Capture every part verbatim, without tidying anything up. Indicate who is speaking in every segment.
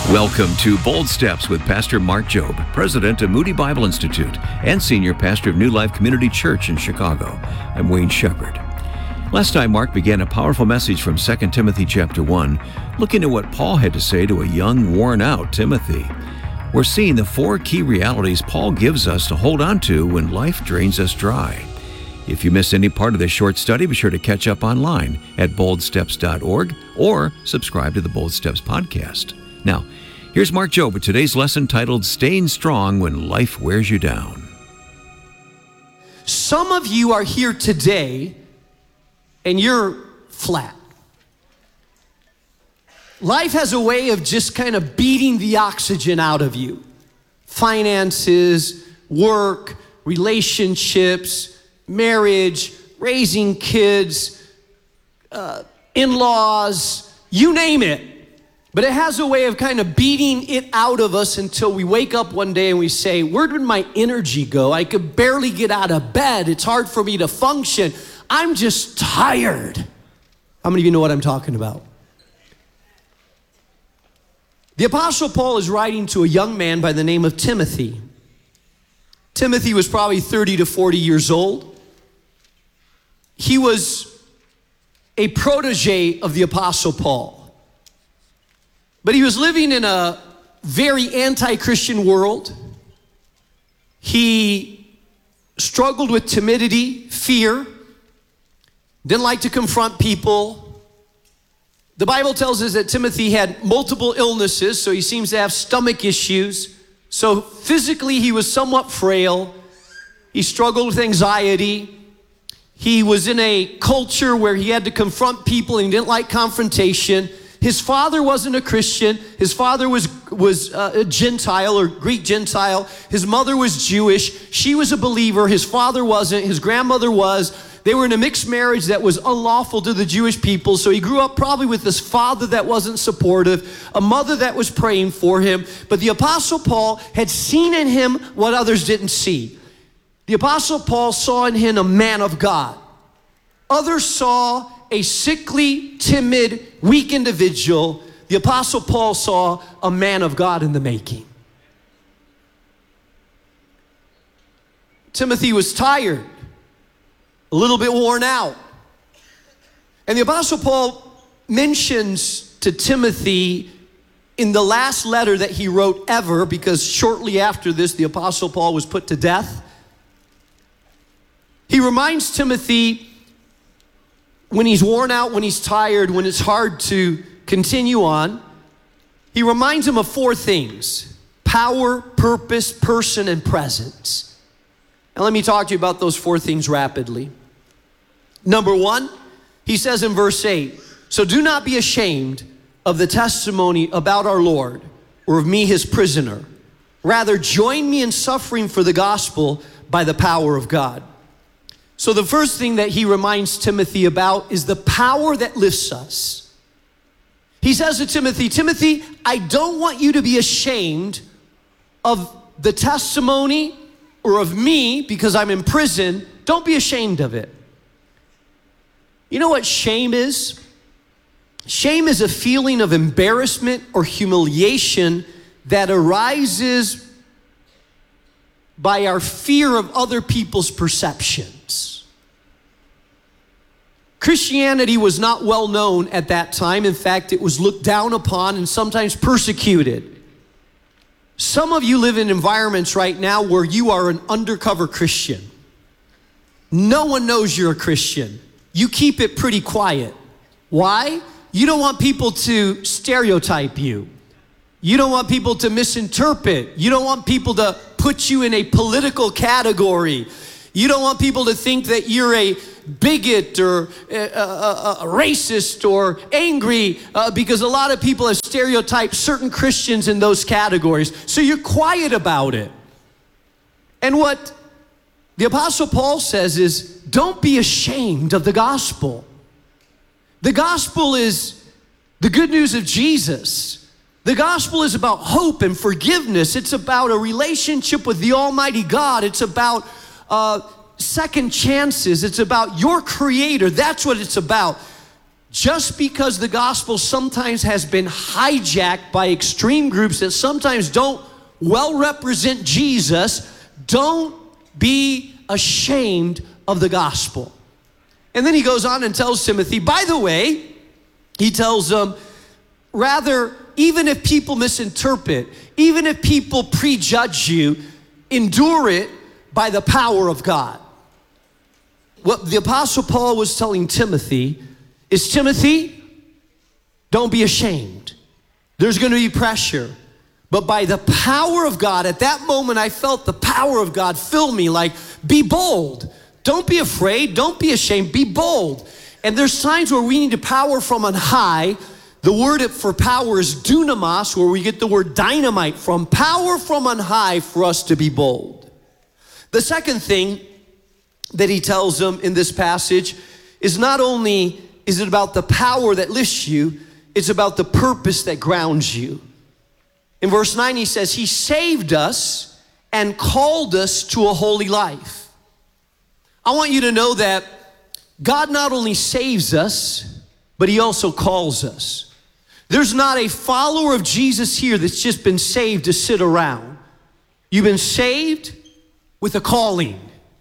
Speaker 1: Welcome to Bold Steps with Pastor Mark Jobe, President of Moody Bible Institute and Senior Pastor of New Life Community Church in Chicago. I'm Wayne Shepherd. Last time, Mark began a powerful message from Second Timothy chapter one, looking at what Paul had to say to a young, worn-out Timothy. We're seeing the four key realities Paul gives us to hold on to when life drains us dry. If you missed any part of this short study, be sure to catch up online at bold steps dot org or subscribe to the Bold Steps podcast. Now, here's Mark Jobe with today's lesson titled, Staying Strong When Life Wears You Down.
Speaker 2: Some of you are here today and you're flat. Life has a way of just kind of beating the oxygen out of you. Finances, work, relationships, marriage, raising kids, uh, in-laws, you name it. But it has a way of kind of beating it out of us until we wake up one day and we say, where did my energy go? I could barely get out of bed. It's hard for me to function. I'm just tired. How many of you know what I'm talking about? The Apostle Paul is writing to a young man by the name of Timothy. Timothy was probably thirty to forty years old. He was a protege of the Apostle Paul. But he was living in a very anti-Christian world. He struggled with timidity, fear, didn't like to confront people. The Bible tells us that Timothy had multiple illnesses, so he seems to have stomach issues. So physically he was somewhat frail. He struggled with anxiety. He was in a culture where he had to confront people and he didn't like confrontation. His father wasn't a Christian. His father was, was uh, a Gentile or Greek Gentile. His mother was Jewish. She was a believer. His father wasn't. His grandmother was. They were in a mixed marriage that was unlawful to the Jewish people. So he grew up probably with this father that wasn't supportive, a mother that was praying for him. But the Apostle Paul had seen in him what others didn't see. The Apostle Paul saw in him a man of God. Others saw a sickly, timid, weak individual. The Apostle Paul saw a man of God in the making. Timothy was tired, a little bit worn out. And the Apostle Paul mentions to Timothy in the last letter that he wrote ever, because shortly after this, the Apostle Paul was put to death. He reminds Timothy when he's worn out, when he's tired, when it's hard to continue on, he reminds him of four things: power, purpose, person, and presence. And let me talk to you about those four things rapidly. Number one, he says in verse eight, so do not be ashamed of the testimony about our Lord or of me, his prisoner. Rather, join me in suffering for the gospel by the power of God. So the first thing that he reminds Timothy about is the power that lifts us. He says to Timothy, Timothy, I don't want you to be ashamed of the testimony or of me because I'm in prison. Don't be ashamed of it. You know what shame is? Shame is a feeling of embarrassment or humiliation that arises by our fear of other people's perceptions. Christianity was not well known at that time. In fact, it was looked down upon and sometimes persecuted. Some of you live in environments right now where you are an undercover Christian. No one knows you're a Christian. You keep it pretty quiet. Why? You don't want people to stereotype you. You don't want people to misinterpret. You don't want people to put you in a political category. You don't want people to think that you're a bigot or a, a, a, a racist or angry uh, because a lot of people have stereotyped certain Christians in those categories. So you're quiet about it. And what the Apostle Paul says is, don't be ashamed of the gospel. The gospel is the good news of Jesus. The gospel is about hope and forgiveness. It's about a relationship with the Almighty God. It's about uh, second chances. It's about your Creator. That's what it's about. just because the gospel sometimes has been hijacked by extreme groups that sometimes don't well represent Jesus, don't be ashamed of the gospel. And then he goes on and tells Timothy, by the way, he tells them, rather, even if people misinterpret, even if people prejudge you, endure it by the power of God. What the Apostle Paul was telling Timothy is, Timothy, don't be ashamed. There's going to be pressure. But by the power of God, at that moment I felt the power of God fill me, like, be bold. Don't be afraid. Don't be ashamed. Be bold. And there's times where we need to power from on high. The word for power is dunamis, where we get the word dynamite from. Power from on high for us to be bold. The second thing that he tells them in this passage is, not only is it about the power that lifts you, it's about the purpose that grounds you. In verse nine, he says, he saved us and called us to a holy life. I want you to know that God not only saves us, but he also calls us. There's not a follower of Jesus here that's just been saved to sit around. You've been saved with a calling.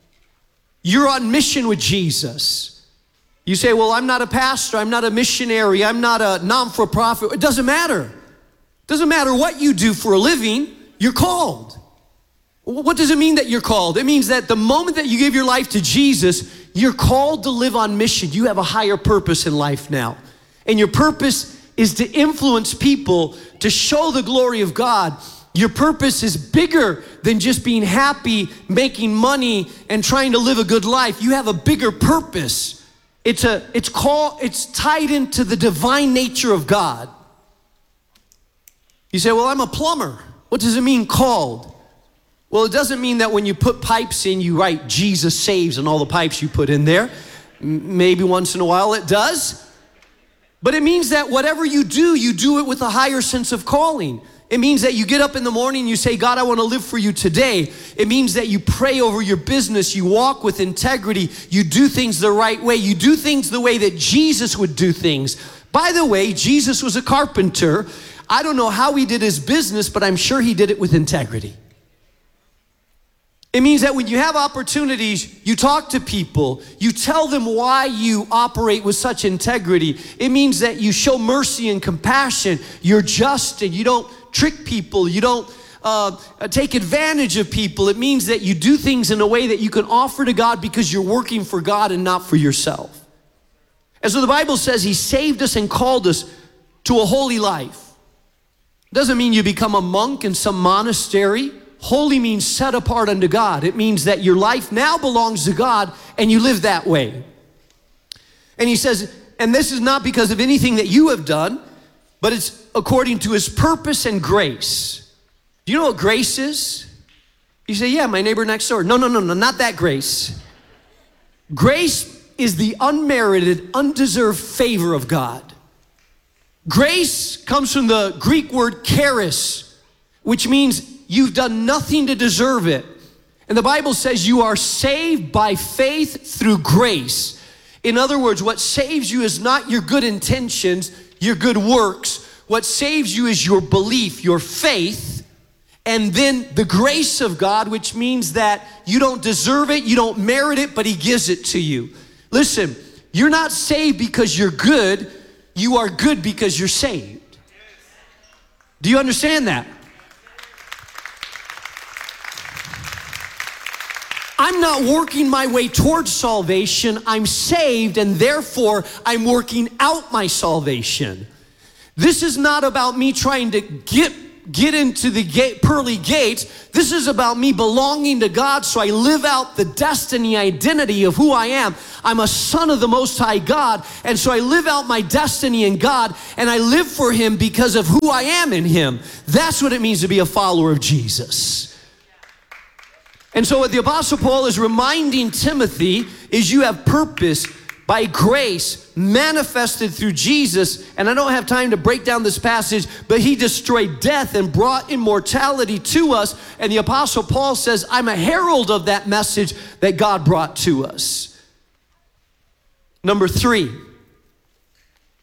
Speaker 2: You're on mission with Jesus. You say, well, I'm not a pastor, I'm not a missionary, I'm not a non-for-profit. It doesn't matter. It doesn't matter what you do for a living, you're called. What does it mean that you're called? It means that the moment that you give your life to Jesus, you're called to live on mission. You have a higher purpose in life now. And your purpose is to influence people, to show the glory of God. Your purpose is bigger than just being happy, making money, and trying to live a good life. You have a bigger purpose. It's a, it's called, it's tied into the divine nature of God. You say, well, I'm a plumber. What does it mean, called? Well, it doesn't mean that when you put pipes in, you write Jesus saves on all the pipes you put in there. Maybe once in a while it does. But it means that whatever you do, you do it with a higher sense of calling. It means that you get up in the morning and you say, God, I want to live for you today. It means that you pray over your business. You walk with integrity. You do things the right way. You do things the way that Jesus would do things. By the way, Jesus was a carpenter. I don't know how he did his business, but I'm sure he did it with integrity. It means that when you have opportunities, you talk to people, you tell them why you operate with such integrity. It means that you show mercy and compassion. You're just and you don't trick people. You don't uh, take advantage of people. It means that you do things in a way that you can offer to God because you're working for God and not for yourself. And so the Bible says he saved us and called us to a holy life. Doesn't mean you become a monk in some monastery. Holy means set apart unto God. It means that your life now belongs to God and you live that way. And he says, and this is not because of anything that you have done, but it's according to his purpose and grace. Do you know what grace is? You say, yeah, my neighbor next door. No, no, no, no, not that grace. Grace is the unmerited, undeserved favor of God. Grace comes from the Greek word charis, which means you've done nothing to deserve it. And the Bible says you are saved by faith through grace. In other words, what saves you is not your good intentions, your good works. What saves you is your belief, your faith, and then the grace of God, which means that you don't deserve it, you don't merit it, but he gives it to you. Listen, you're not saved because you're good, you are good because you're saved. Do you understand that? I'm not working my way towards salvation. I'm saved, and therefore I'm working out my salvation. This is not about me trying to get, get into the gate, pearly gates. This is about me belonging to God, so I live out the destiny identity of who I am. I'm a son of the Most High God, and so I live out my destiny in God, and I live for him because of who I am in him. That's what it means to be a follower of Jesus. And so what the Apostle Paul is reminding Timothy is you have purpose by grace manifested through Jesus. And I don't have time to break down this passage, but he destroyed death and brought immortality to us. And the Apostle Paul says, I'm a herald of that message that God brought to us. Number three,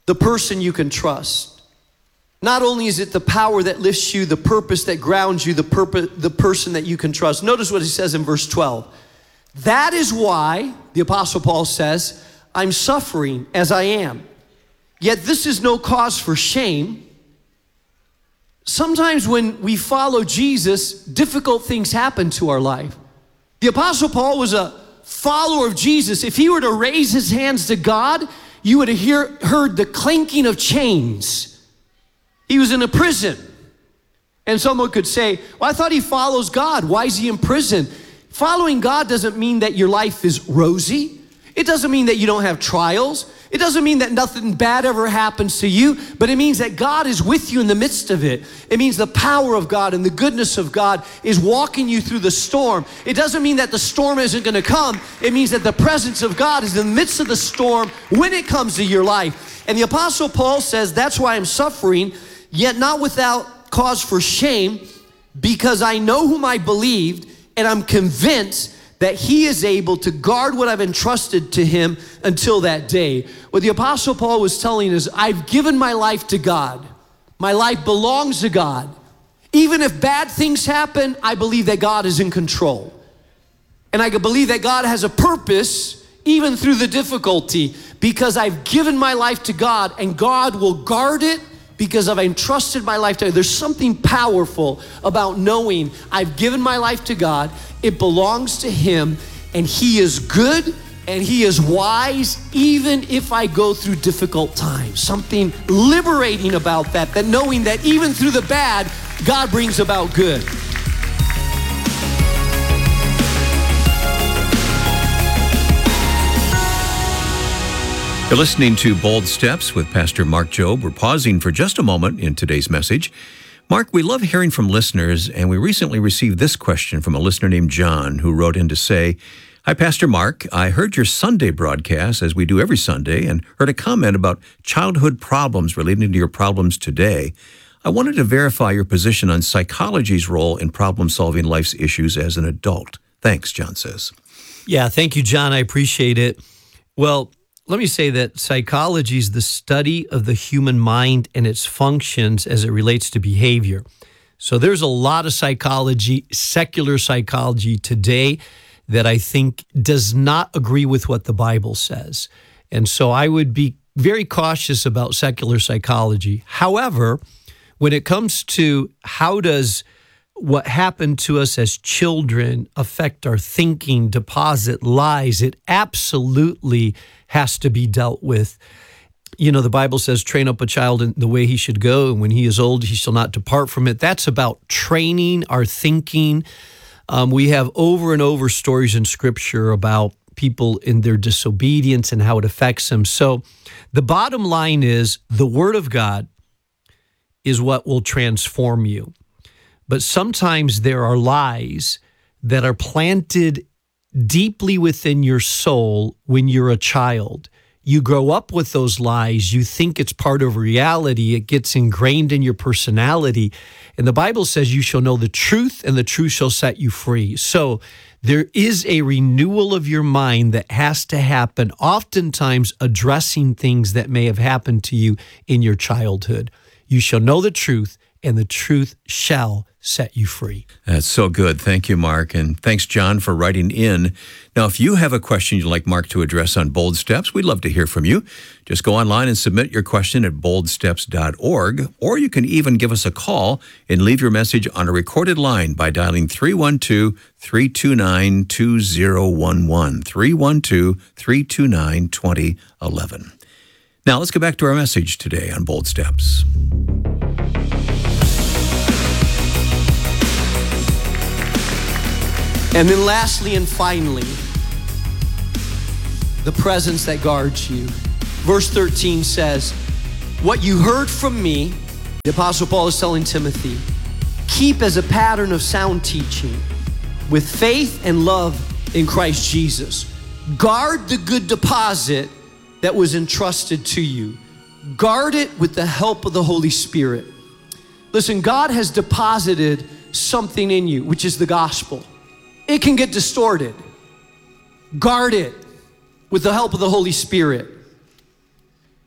Speaker 2: the person you can trust. Not only is it the power that lifts you, the purpose that grounds you, the purpose, the person that you can trust. Notice what he says in verse twelve. That is why, the Apostle Paul says, I'm suffering as I am. Yet this is no cause for shame. Sometimes when we follow Jesus, difficult things happen to our life. The Apostle Paul was a follower of Jesus. If he were to raise his hands to God, you would have hear, heard the clanking of chains. He was in a prison. And someone could say, well, I thought he follows God. Why is he in prison? Following God doesn't mean that your life is rosy. It doesn't mean that you don't have trials. It doesn't mean that nothing bad ever happens to you, but it means that God is with you in the midst of it. It means the power of God and the goodness of God is walking you through the storm. It doesn't mean that the storm isn't going to come. It means that the presence of God is in the midst of the storm when it comes to your life. And the Apostle Paul says, that's why I'm suffering, yet not without cause for shame, because I know whom I believed, and I'm convinced that he is able to guard what I've entrusted to him until that day. What the Apostle Paul was telling is, I've given my life to God. My life belongs to God. Even if bad things happen, I believe that God is in control. And I can believe that God has a purpose even through the difficulty, because I've given my life to God, and God will guard it because I've entrusted my life to Him. There's something powerful about knowing I've given my life to God, it belongs to Him, and He is good and He is wise even if I go through difficult times. Something liberating about that, that knowing that even through the bad, God brings about good.
Speaker 1: You're listening to Bold Steps with Pastor Mark Jobe. We're pausing for just a moment in today's message. Mark, we love hearing from listeners, and we recently received this question from a listener named John, who wrote in to say, Hi, Pastor Mark. I heard your Sunday broadcast, as we do every Sunday, and heard a comment about childhood problems relating to your problems today. I wanted to verify your position on psychology's role in problem-solving life's issues as an adult. Thanks, John says.
Speaker 2: Yeah, thank you, John. I appreciate it. Well, let me say that psychology is the study of the human mind and its functions as it relates to behavior. So there's a lot of psychology, secular psychology today, that I think does not agree with what the Bible says. And so I would be very cautious about secular psychology. However, when it comes to how does what happened to us as children affect our thinking, deposit lies, it absolutely has to be dealt with. You know, the Bible says, train up a child in the way he should go, and when he is old, he shall not depart from it. That's about training our thinking. Um, we have over and over stories in Scripture about people in their disobedience and how it affects them. So the bottom line is the Word of God is what will transform you. But sometimes there are lies that are planted deeply within your soul when you're a child. You grow up with those lies. You think it's part of reality. It gets ingrained in your personality. And the Bible says you shall know the truth, and the truth shall set you free. So there is a renewal of your mind that has to happen, oftentimes addressing things that may have happened to you in your childhood. You shall know the truth, and the truth shall set you free.
Speaker 1: That's so good. Thank you, Mark. And thanks, John, for writing in. Now, if you have a question you'd like Mark to address on Bold Steps, we'd love to hear from you. Just go online and submit your question at bold steps dot org, or you can even give us a call and leave your message on a recorded line by dialing three one two, three two nine, two zero one one, three one two, three two nine, two zero one one. Now, let's go back to our message today on Bold Steps.
Speaker 2: And then lastly and finally, the presence that guards you. Verse thirteen says, what you heard from me, the Apostle Paul is telling Timothy, keep as a pattern of sound teaching with faith and love in Christ Jesus. Guard the good deposit that was entrusted to you. Guard it with the help of the Holy Spirit. Listen, God has deposited something in you, which is the gospel. It can get distorted. Guard it with the help of the Holy Spirit.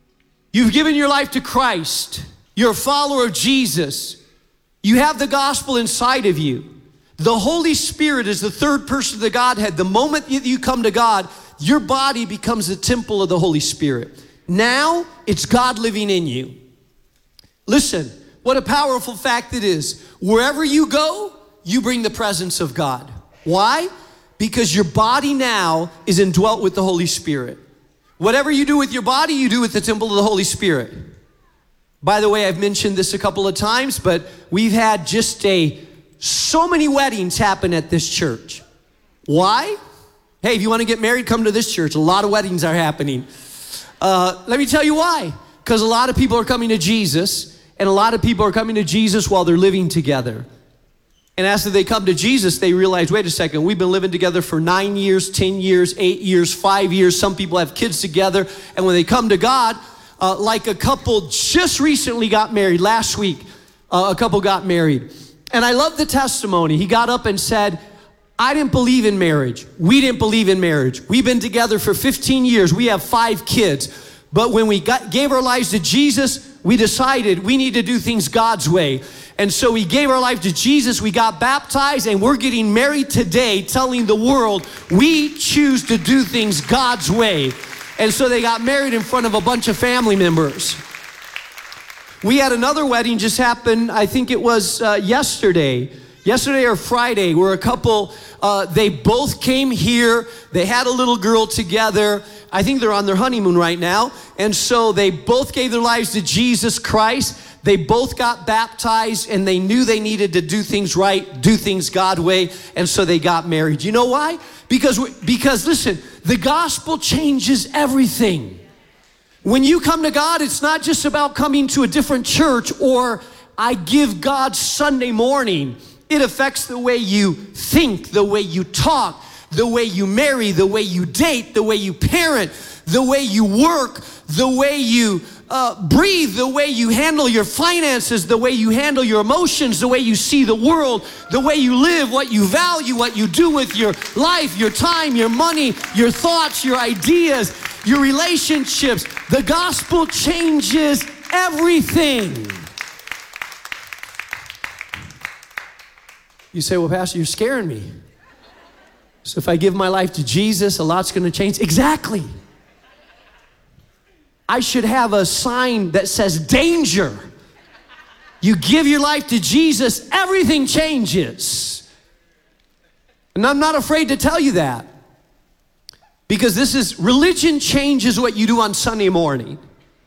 Speaker 2: You've given your life to Christ. You're a follower of Jesus. You have the gospel inside of you. The Holy Spirit is the third person of the Godhead. The moment that you come to God, your body becomes the temple of the Holy Spirit. Now, it's God living in you. Listen, what a powerful fact it is. Wherever you go, you bring the presence of God. Why? Because your body now is indwelt with the Holy Spirit. Whatever you do with your body, you do with the temple of the Holy Spirit. By the way, I've mentioned this a couple of times, but we've had just a, so many weddings happen at this church. Why? Hey, if you want to get married, come to this church. A lot of weddings are happening. Uh, let me tell you why. Because a lot of people are coming to Jesus, and a lot of people are coming to Jesus while they're living together. And after they come to Jesus, they realize, wait a second, we've been living together for nine years, ten years, eight years, five years. Some people have kids together. And when they come to God, uh, like a couple just recently got married last week, uh, a couple got married. And I love the testimony. He got up and said, I didn't believe in marriage. We didn't believe in marriage. We've been together for fifteen years. We have five kids. But when we got, gave our lives to Jesus, we decided we need to do things God's way. And so we gave our life to Jesus, we got baptized, and we're getting married today, telling the world we choose to do things God's way. And so they got married in front of a bunch of family members. We had another wedding just happen, I think it was uh, yesterday. Yesterday or Friday, where a couple, uh, they both came here. They had a little girl together. I think they're on their honeymoon right now. And so they both gave their lives to Jesus Christ. They both got baptized, and they knew they needed to do things right, do things God's way, and so they got married. You know why? Because, because listen, the gospel changes everything. When you come to God, it's not just about coming to a different church or I give God Sunday morning. It affects the way you think, the way you talk, the way you marry, the way you date, the way you parent, the way you work, the way you uh, breathe, the way you handle your finances, the way you handle your emotions, the way you see the world, the way you live, what you value, what you do with your life, your time, your money, your thoughts, your ideas, your relationships. The gospel changes everything. You say, well, Pastor, you're scaring me. So if I give my life to Jesus, a lot's going to change. Exactly. I should have a sign that says danger. You give your life to Jesus, everything changes. And I'm not afraid to tell you that. Because this is, religion changes what you do on Sunday morning.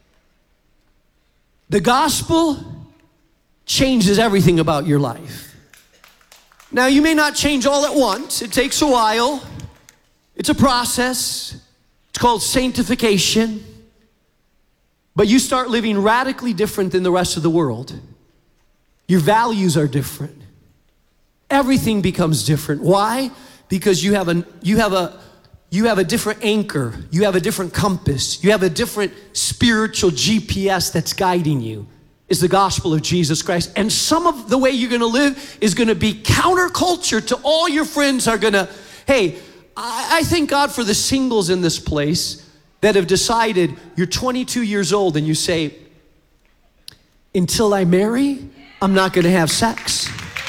Speaker 2: The gospel changes everything about your life. Now, you may not change all at once. It takes a while. It's a process. It's called sanctification. But you start living radically different than the rest of the world. Your values are different. Everything becomes different. Why? Because you have a, you have a, you have a different anchor. You have a different compass. You have a different spiritual G P S that's guiding you. Is the gospel of Jesus Christ. And some of the way you're gonna live is gonna be counterculture to all your friends are gonna, hey, I, I thank God for the singles in this place that have decided you're twenty-two years old and you say, until I marry, I'm not gonna have sex.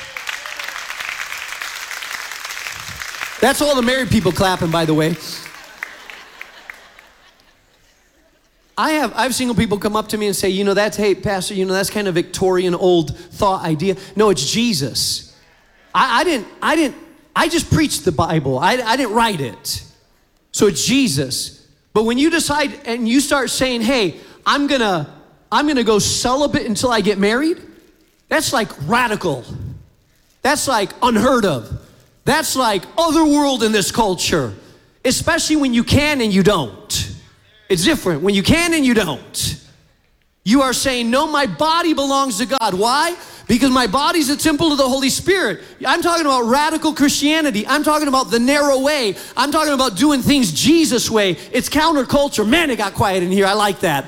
Speaker 2: That's all the married people clapping, by the way. I have I've single people come up to me and say, you know, that's, hey, Pastor, you know, that's kind of Victorian old thought idea. No, it's Jesus. I, I didn't, I didn't, I just preached the Bible. I, I didn't write it. So it's Jesus. But when you decide and you start saying, hey, I'm gonna, I'm gonna go celibate until I get married, that's like radical. That's like unheard of. That's like otherworld in this culture, especially when you can and you don't. It's different when you can and you don't. You are saying, no, my body belongs to God. Why? Because my body's a temple of the Holy Spirit. I'm talking about radical Christianity. I'm talking about the narrow way. I'm talking about doing things Jesus' way. It's counterculture. Man, it got quiet in here. I like that.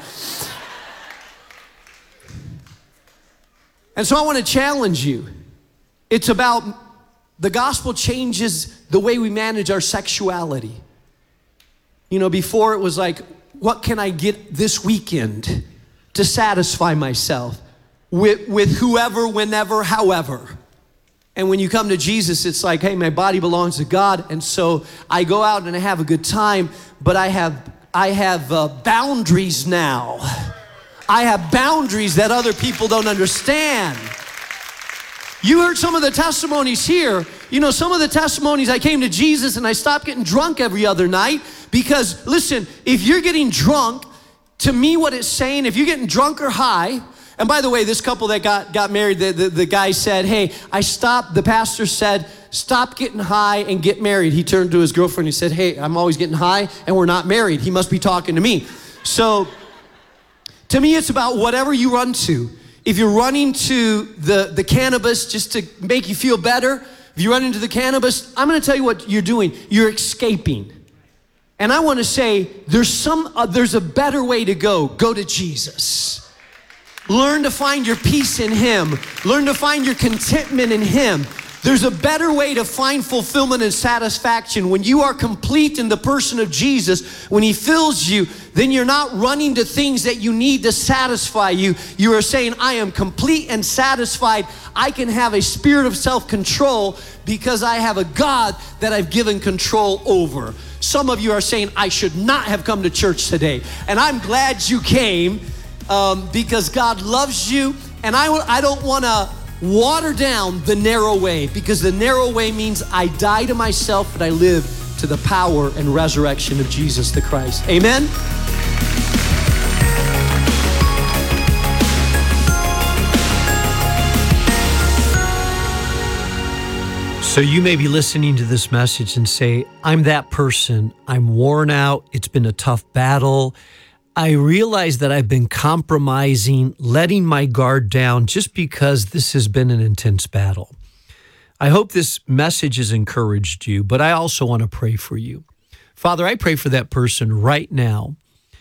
Speaker 2: And so I want to challenge you. It's about the gospel changes the way we manage our sexuality. You know, before it was like, what can I get this weekend? to satisfy myself with, with whoever, whenever, however. And when you come to Jesus, it's like, hey, my body belongs to God, and so I go out and I have a good time, but I have I have uh, boundaries now. I have boundaries that other people don't understand. You heard some of the testimonies here. You know, some of the testimonies, I came to Jesus and I stopped getting drunk every other night because, listen, if you're getting drunk, to me what it's saying, if you're getting drunk or high, and by the way, this couple that got, got married, the, the, the guy said, hey, I stopped, the pastor said, stop getting high and get married. He turned to his girlfriend and he said, hey, I'm always getting high and we're not married. He must be talking to me. So to me, it's about whatever you run to. If you're running to the, the cannabis just to make you feel better, if you run into the cannabis, I'm gonna tell you what you're doing. You're escaping. And I wanna say, there's some, uh, there's a better way to go. Go to Jesus. Learn to find your peace in Him. Learn to find your contentment in Him. There's a better way to find fulfillment and satisfaction. When you are complete in the person of Jesus, when He fills you, then you're not running to things that you need to satisfy you. You are saying, I am complete and satisfied. I can have a spirit of self-control because I have a God that I've given control over. Some of you are saying, I should not have come to church today. And I'm glad you came um, because God loves you. And I, I don't want to water down the narrow way, because the narrow way means I die to myself and I live to the power and resurrection of Jesus the Christ. Amen? So you may be listening to this message and say, I'm that person. I'm worn out. It's been a tough battle. I realize that I've been compromising, letting my guard down just because this has been an intense battle. I hope this message has encouraged you, but I also want to pray for you. Father, I pray for that person right now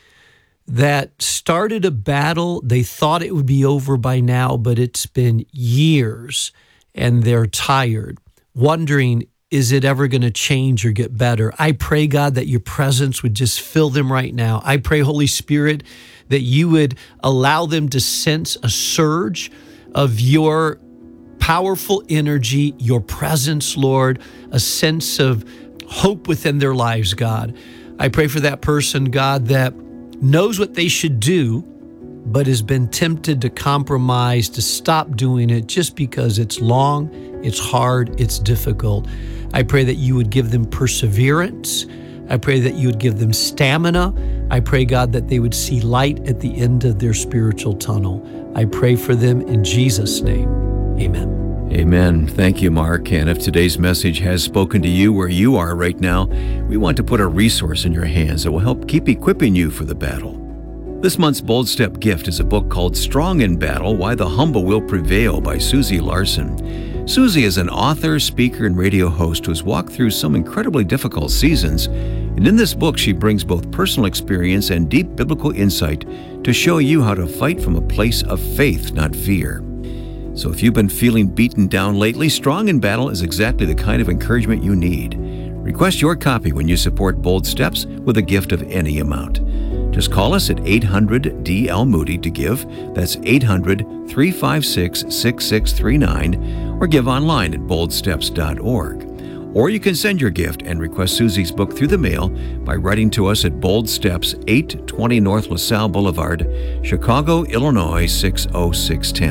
Speaker 2: that started a battle. They thought it would be over by now, but it's been years and they're tired, wondering, is it ever going to change or get better? I pray, God, that your presence would just fill them right now. I pray, Holy Spirit, that you would allow them to sense a surge of your powerful energy, your presence, Lord, a sense of hope within their lives, God. I pray for that person, God, that knows what they should do, but has been tempted to compromise, to stop doing it just because it's long, it's hard, it's difficult. I pray that you would give them perseverance. I pray that you would give them stamina. I pray, God, that they would see light at the end of their spiritual tunnel. I pray for them in Jesus' name. Amen.
Speaker 1: Amen. Thank you, Mark. And if today's message has spoken to you where you are right now, we want to put a resource in your hands that will help keep equipping you for the battle. This month's Bold Step gift is a book called Strong in Battle, Why the Humble Will Prevail by Susie Larson. Susie is an author, speaker, and radio host who has walked through some incredibly difficult seasons. And in this book, she brings both personal experience and deep biblical insight to show you how to fight from a place of faith, not fear. So if you've been feeling beaten down lately, Strong in Battle is exactly the kind of encouragement you need. Request your copy when you support Bold Steps with a gift of any amount. Just call us at eight hundred D L Moody to give. That's eight hundred, three five six, six six three nine, or give online at bold steps dot org. Or you can send your gift and request Susie's book through the mail by writing to us at Bold Steps, eight twenty North LaSalle Boulevard, Chicago, Illinois six oh six one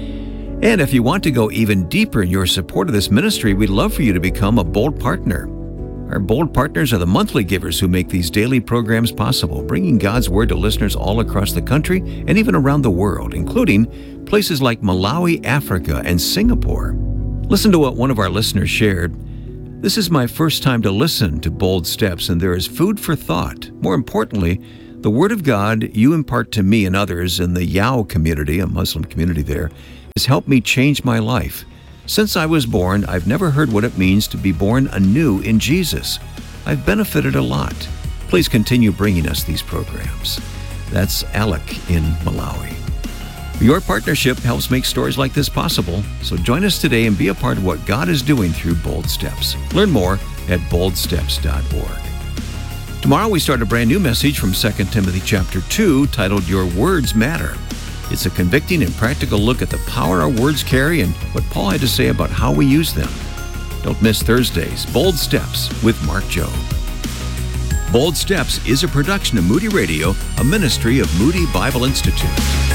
Speaker 1: oh. And if you want to go even deeper in your support of this ministry, we'd love for you to become a Bold Partner. Our Bold Partners are the monthly givers who make these daily programs possible, bringing God's Word to listeners all across the country and even around the world, including places like Malawi, Africa, and Singapore. Listen to what one of our listeners shared. This is my first time to listen to Bold Steps, and there is food for thought. More importantly, the Word of God you impart to me and others in the Yao community, a Muslim community there, has helped me change my life. Since I was born, I've never heard what it means to be born anew in Jesus. I've benefited a lot. Please continue bringing us these programs. That's Alec in Malawi. Your partnership helps make stories like this possible, so join us today and be a part of what God is doing through Bold Steps. Learn more at bold steps dot org. Tomorrow we start a brand new message from Second Timothy chapter two titled Your Words Matter. It's a convicting and practical look at the power our words carry and what Paul had to say about how we use them. Don't miss Thursday's Bold Steps with Mark Jobe. Bold Steps is a production of Moody Radio, a ministry of Moody Bible Institute.